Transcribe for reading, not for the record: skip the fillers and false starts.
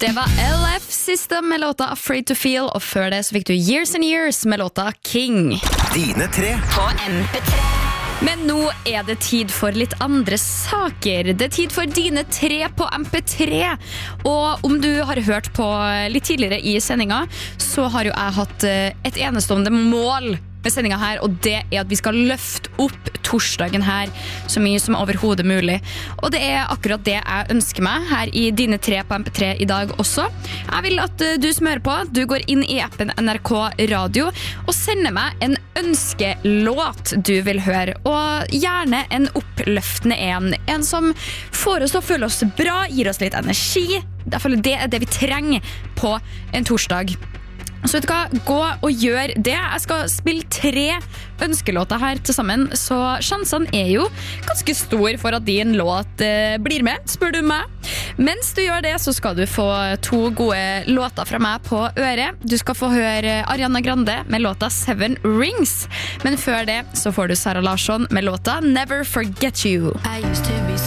Det var LF System med låta Afraid to Feel, og før det så fikk du Years and Years med låta King. Dine tre på MP3. Men nå er det tid for litt andre saker. Det er tid for dine tre på MP3. Og om du har hørt på litt tidligere i sendinga, så har jo jeg hatt et enestående mål med sendinga her, og det er at vi skal løfte opp torsdagen her så mye som overhodet mulig. Og det er akkurat det jeg ønsker meg her i dine tre på MP3 i dag også. Jeg vil at du som hører på, du går inn i appen NRK Radio og sender meg en ønskelåt du vil høre, og gjerne en oppløftende en som får oss til å føle oss bra, gir oss litt energi. Det er det vi trenger på en torsdag. Så vet du hva, gå og gjør det. Jeg skal spille 3 ønskelåter her til sammen, så sjansene er jo ganske stor for at din låt blir med, spør du meg. Mens du gjør det, så skal du få 2 gode låter fra meg på øret. Du skal få høre Ariana Grande med låta Seven Rings, men før det så får du Sara Larsson med låta Never Forget You.